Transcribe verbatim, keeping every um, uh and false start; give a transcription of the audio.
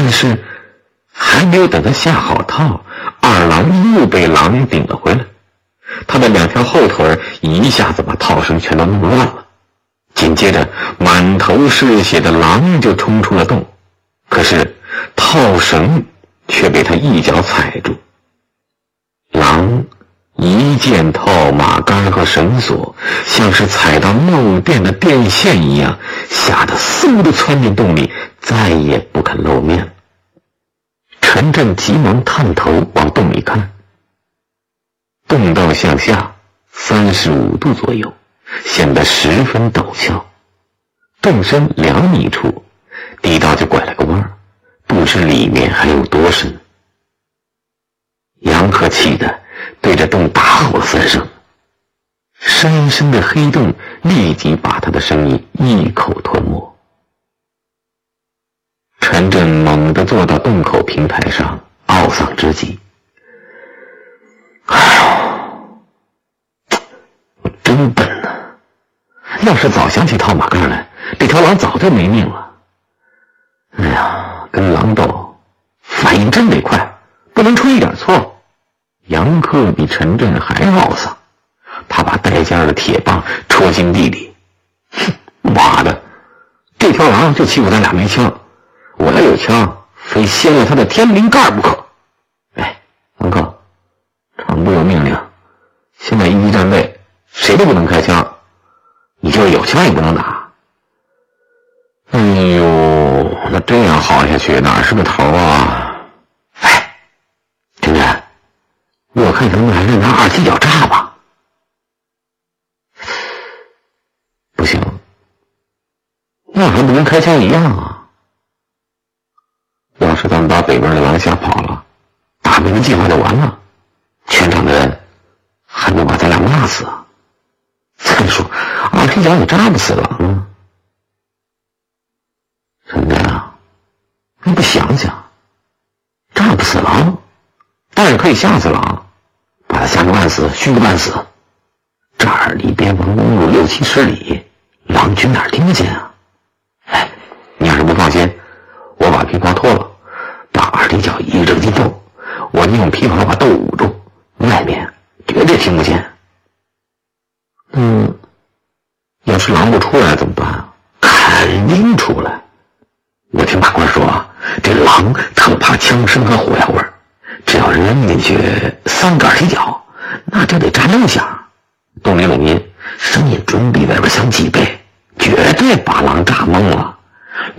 但是还没有等他下好套，二郎又被狼顶了回来。他的两条后腿一下子把套绳全都弄乱了，紧接着满头是血的狼就冲出了洞，可是套绳却被他一脚踩住。狼一见套马杆和绳索像是踩到漏电的电线一样，吓得嗖地窜进洞里，再也不肯露面了。陈震急忙探头往洞里看，洞道向下三十五度左右，显得十分陡峭。洞深两米处，地道就拐了个弯，不知里面还有多深。杨克气得对着洞大吼了三声，深深的黑洞立即把他的声音一口吞没。陈震猛地坐到洞口平台上，懊丧之极。哎呦，我真笨呐！要是早想起套马杆来，这条狼早就没命了。哎呀，跟狼斗，反应真得快，不能出一点错。杨克比陈震还懊丧，他把带尖的铁棒戳进地里。哼，妈的，这条狼就欺负咱俩没枪，我要有枪，非掀了他的天灵盖不可。哎，杨克，厂部有命令，现在一级战备谁都不能开枪，你就是有枪也不能打。哎呦，那这样好下去哪是个头啊？哎，陈震，我看咱们还是拿二踢脚炸吧。不行，那还不跟开枪一样啊。要是咱们把北边的狼吓跑了，大明的计划就完了，全场的人还能把咱俩骂死啊。再说二踢脚也炸不死狼啊。陈震啊，你不想想，炸不死狼，但是可以吓死狼，把他吓个半死，熏个半死。这儿离边防公路六七十里，狼群哪儿听得见啊？哎，你要是不放心，我把皮袍脱了，把二踢脚一扔进洞，我就用皮袍把洞捂住，外面绝对听不见。嗯，要是狼不出来怎么办啊？肯定出来。我听大官说啊，这狼特怕枪声和火药味儿，只要扔进去三个二踢脚，那就得炸六下。洞里的民声音准比外边响几倍，绝对把狼炸懵了。